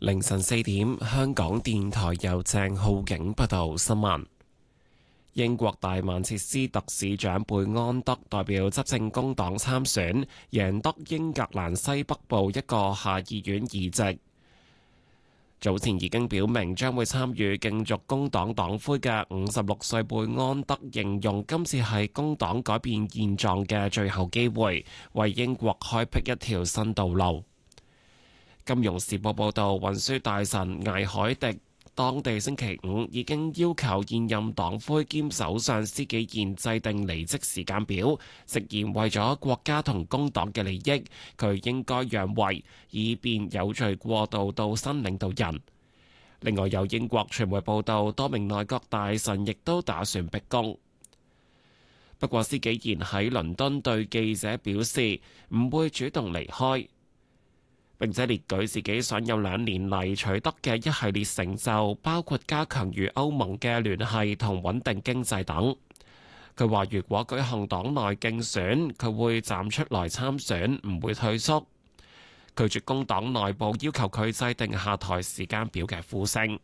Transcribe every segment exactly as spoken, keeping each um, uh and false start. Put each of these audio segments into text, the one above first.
凌晨四點，香港電台由鄭浩景報道新聞。英國大曼徹斯特市長貝安德代表執政工黨參選，贏得英格蘭西北部一個下議院議席。早前已經表明將會參與競逐工黨黨魁嘅五十六歲貝安德形容今次係工黨改變現狀嘅最後機會，為英國開闢一條新道路。金融時報報導，運輸大臣艾海迪當地星期五已經要求現任黨魁兼首相施紀賢制定離職時間表，直言為咗國家同工黨嘅利益，佢應該讓位，以便有序過渡到新領導人。另外有英國傳媒報道，多名內閣大臣亦都打算逼宮。不過施紀賢喺倫敦對記者表示，唔會主動離開。並且列舉自己上任兩年嚟取得嘅一系列成就，包括加強與歐盟嘅聯繫同穩定經濟等。佢話：如果舉行黨內競選，佢會站出來參選，唔會退縮。拒絕工黨內部要求佢制定下台時間表嘅呼聲。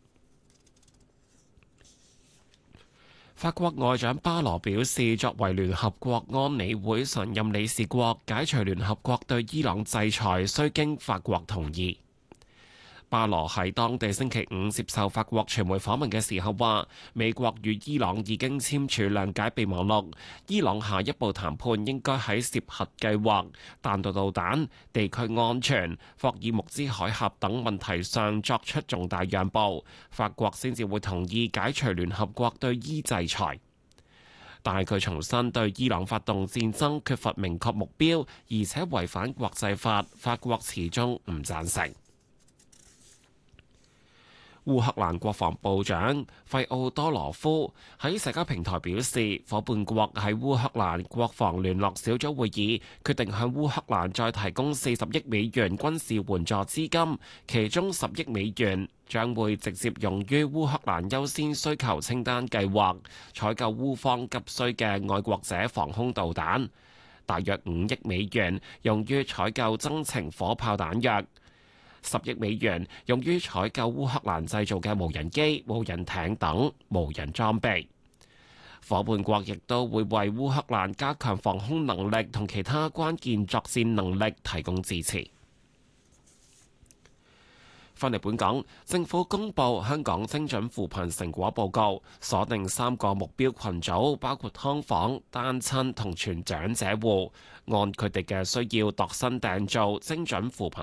法國外長巴羅表示，作為聯合國安理會常任理事國，解除聯合國對伊朗制裁需經法國同意。巴羅喺當地星期五接受法國傳媒訪問嘅時候話，美國與伊朗已經簽署諒解備忘錄，伊朗下一步談判應該喺涉核計劃、彈道導彈、地區安全、霍爾木茲海峽等問題上作出重大讓步，法國先至會同意解除聯合國對伊制裁。但係佢重申對伊朗發動戰爭缺乏明確目標，而且違反國際法，法國始終唔贊成。烏克蘭國防部長費奧多羅夫喺社交平台表示，伙伴國喺烏克蘭國防聯絡小組會議決定向烏克蘭再提供四十億美元軍事援助資金，其中十億美元將會直接用於烏克蘭優先需求清單計劃，採購烏方急需嘅愛國者防空導彈，大約五億美元用於採購增程火炮彈藥。十億美元用於採購烏克蘭製造嘅無人機、無人艇等無人裝備。伙伴國亦都會為烏克蘭加強防空能力同其他關鍵作戰能力提供支持。返嚟本港，政府公布香港精準扶貧成果報告，鎖定三個目標群組，包括劏房、單親同全長者戶，按佢哋嘅需要度身訂造精準扶貧